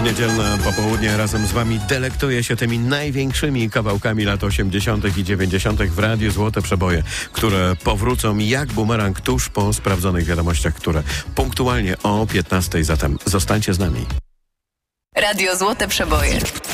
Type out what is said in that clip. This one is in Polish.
Niedzielne popołudnie razem z wami delektuje się tymi największymi kawałkami lat 80. i 90. w Radiu Złote Przeboje, które powrócą jak bumerang tuż po sprawdzonych wiadomościach, które punktualnie o 15. Zatem zostańcie z nami. Radio Złote Przeboje.